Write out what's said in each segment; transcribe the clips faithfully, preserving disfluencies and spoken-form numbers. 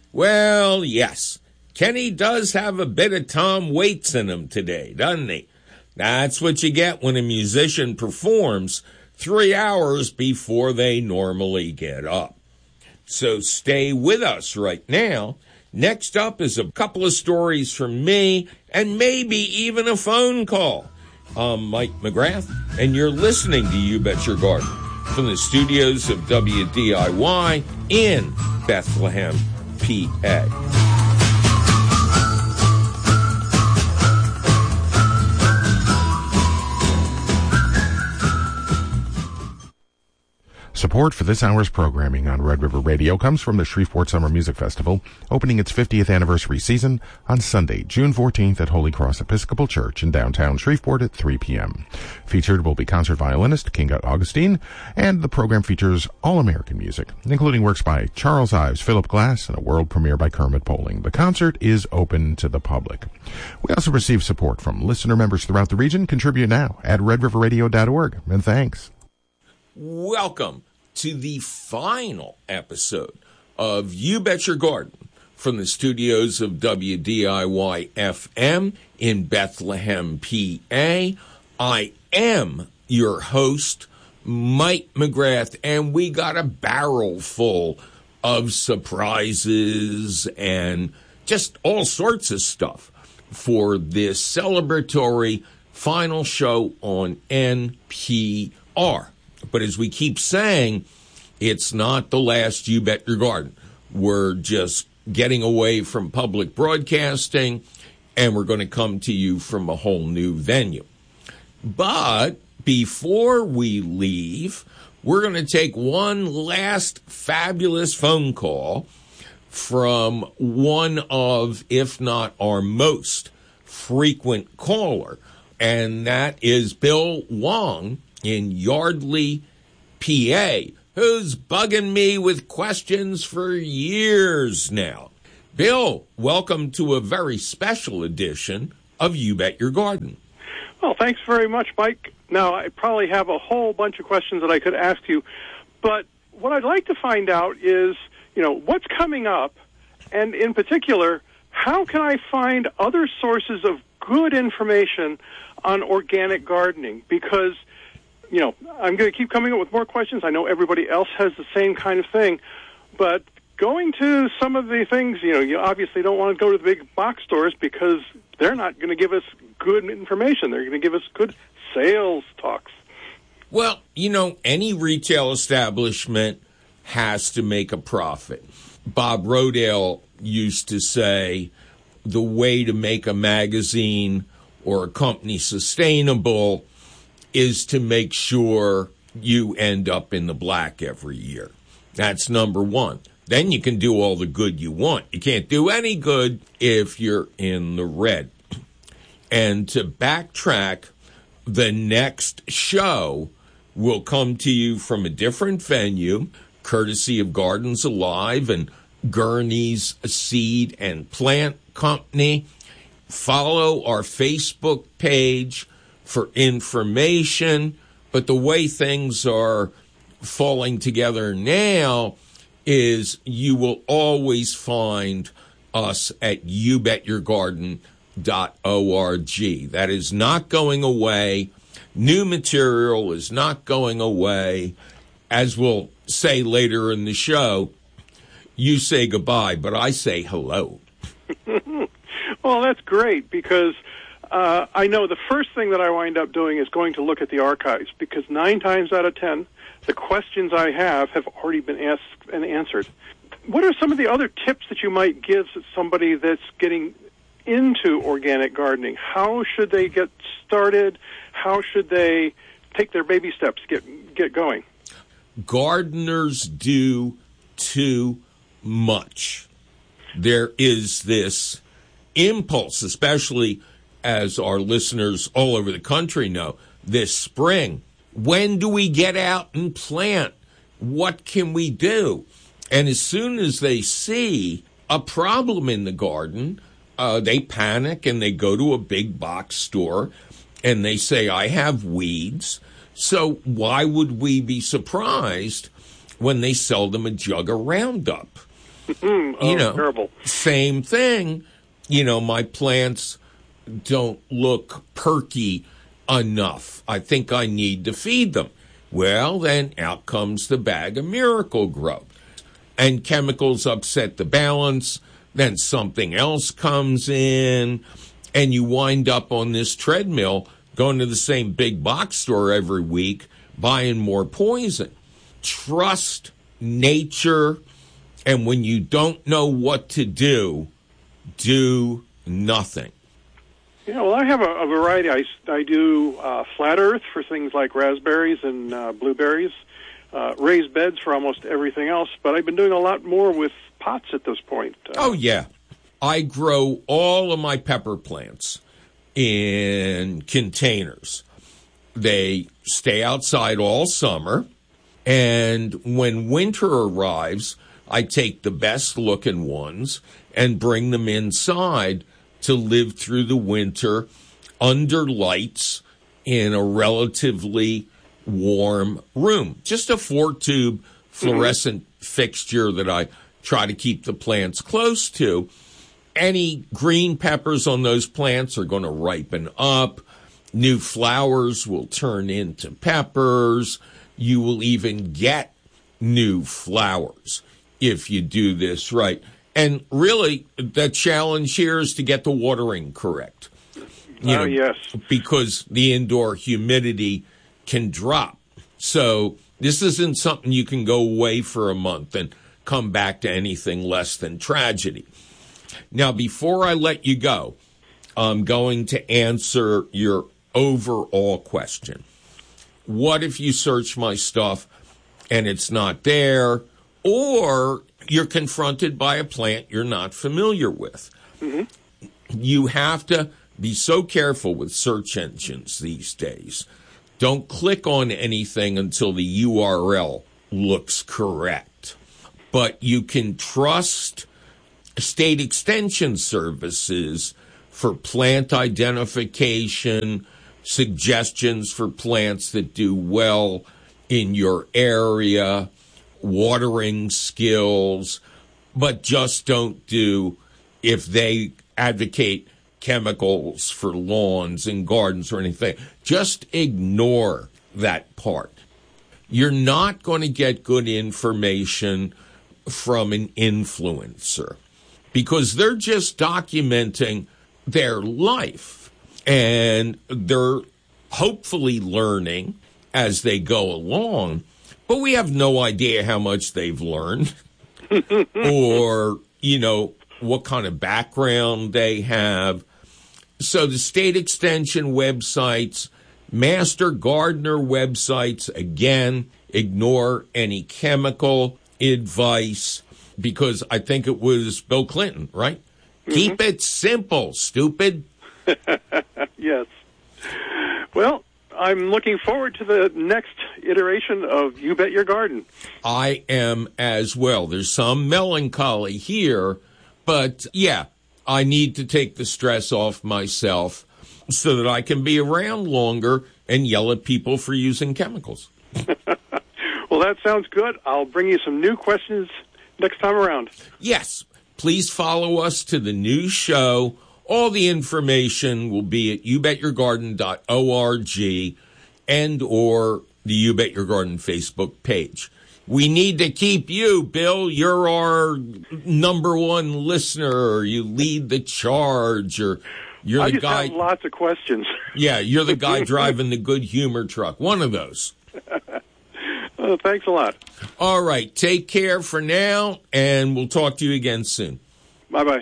Well, yes. Kenny does have a bit of Tom Waits in him today, doesn't he? That's what you get when a musician performs three hours before they normally get up. So stay with us right now. Next up is a couple of stories from me and maybe even a phone call. I'm Mike McGrath, and you're listening to You Bet Your Garden from the studios of W D I Y in Bethlehem, P A. Support for this hour's programming on Red River Radio comes from the Shreveport Summer Music Festival, opening its fiftieth anniversary season on Sunday, June fourteenth at Holy Cross Episcopal Church in downtown Shreveport at three p.m. Featured will be concert violinist King Augustine, and the program features all-American music, including works by Charles Ives, Philip Glass, and a world premiere by Kermit Poling. The concert is open to the public. We also receive support from listener members throughout the region. Contribute now at red river radio dot org, and thanks. Welcome to the final episode of You Bet Your Garden from the studios of W D I Y F M in Bethlehem, P A. I am your host, Mike McGrath, and we got a barrel full of surprises and just all sorts of stuff for this celebratory final show on N P R. But as we keep saying, it's not the last You Bet Your Garden. We're just getting away from public broadcasting, and we're going to come to you from a whole new venue. But before we leave, we're going to take one last fabulous phone call from one of, if not our most frequent caller, and that is Bill Wong in Yardley, P A, who's bugging me with questions for years now. Bill, welcome to a very special edition of You Bet Your Garden. Well, thanks very much, Mike. Now, I probably have a whole bunch of questions that I could ask you, but what I'd like to find out is, you know, what's coming up, and in particular, how can I find other sources of good information on organic gardening? Because you know, I'm going to keep coming up with more questions. I know everybody else has the same kind of thing, but going to some of the things, you know, you obviously don't want to go to the big box stores because they're not going to give us good information. They're going to give us good sales talks. Well, you know, any retail establishment has to make a profit. Bob Rodale used to say the way to make a magazine or a company sustainable is to make sure you end up in the black every year. That's number one. Then you can do all the good you want. You can't do any good if you're in the red. And to backtrack, the next show will come to you from a different venue, courtesy of Gardens Alive and Gurney's Seed and Plant Company. Follow our Facebook page for information, but the way things are falling together now is you will always find us at you bet your garden dot org. That is not going away. New material is not going away. As we'll say later in the show, you say goodbye, but I say hello. Well, that's great, because Uh, I know the first thing that I wind up doing is going to look at the archives, because nine times out of ten, the questions I have have already been asked and answered. What are some of the other tips that you might give somebody that's getting into organic gardening? How should they get started? How should they take their baby steps, get get going? Gardeners do too much. There is this impulse, especially as our listeners all over the country know, this spring. When do we get out and plant? What can we do? And as soon as they see a problem in the garden, uh, they panic and they go to a big box store and they say, I have weeds. So why would we be surprised when they sell them a jug of Roundup? oh, you know, terrible. Same thing. You know, my plants don't look perky enough. I think I need to feed them. Well, then out comes the bag of Miracle-Gro. And chemicals upset the balance. Then something else comes in. And you wind up on this treadmill going to the same big box store every week, buying more poison. Trust nature. And when you don't know what to do, do nothing. Yeah, well, I have a, a variety. I, I do uh, flat earth for things like raspberries and uh, blueberries, uh, raised beds for almost everything else, but I've been doing a lot more with pots at this point. Uh, oh, yeah. I grow all of my pepper plants in containers. They stay outside all summer, and when winter arrives, I take the best-looking ones and bring them inside to live through the winter under lights in a relatively warm room. Just a four-tube fluorescent mm-hmm. fixture that I try to keep the plants close to. Any green peppers on those plants are going to ripen up. New flowers will turn into peppers. You will even get new flowers if you do this right. And really, the challenge here is to get the watering correct. You oh, know, yes. Because the indoor humidity can drop. So this isn't something you can go away for a month and come back to anything less than tragedy. Now, before I let you go, I'm going to answer your overall question. What if you search my stuff and it's not there, or you're confronted by a plant you're not familiar with? Mm-hmm. You have to be so careful with search engines these days. Don't click on anything until the U R L looks correct. But you can trust state extension services for plant identification, suggestions for plants that do well in your area, watering skills, but just don't do if they advocate chemicals for lawns and gardens or anything. Just ignore that part. You're not going to get good information from an influencer because they're just documenting their life, and they're hopefully learning as they go along, but we have no idea how much they've learned or, you know, what kind of background they have. So the state extension websites, master gardener websites, again, ignore any chemical advice, because I think it was Bill Clinton, right? Mm-hmm. Keep it simple, stupid. Yes. Well, I'm looking forward to the next iteration of You Bet Your Garden. I am as well. There's some melancholy here, but yeah, I need to take the stress off myself so that I can be around longer and yell at people for using chemicals. Well, that sounds good. I'll bring you some new questions next time around. Yes. Please follow us to the new show. All the information will be at you bet your garden dot org and or the You Bet Your Garden Facebook page. We need to keep you, Bill. You're our number one listener. You lead the charge. Or you're I the just guy. have lots of questions. Yeah, you're the guy driving the good humor truck. One of those. Oh, thanks a lot. All right. Take care for now, and we'll talk to you again soon. Bye-bye.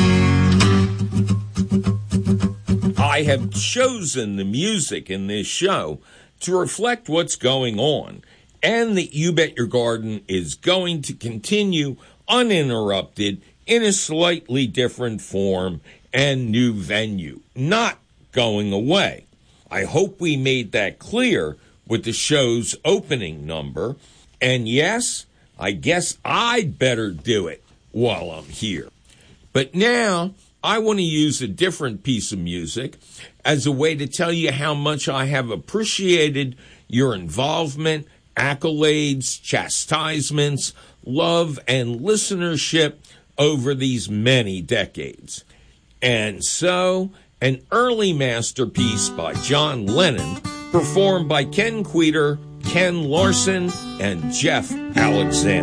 I have chosen the music in this show to reflect what's going on, and that You Bet Your Garden is going to continue uninterrupted in a slightly different form and new venue, not going away. I hope we made that clear with the show's opening number, and yes, I guess I'd better do it while I'm here. But now, I want to use a different piece of music as a way to tell you how much I have appreciated your involvement, accolades, chastisements, love, and listenership over these many decades. And so, an early masterpiece by John Lennon, performed by Ken Queter, Ken Larson, and Jeff Alexander.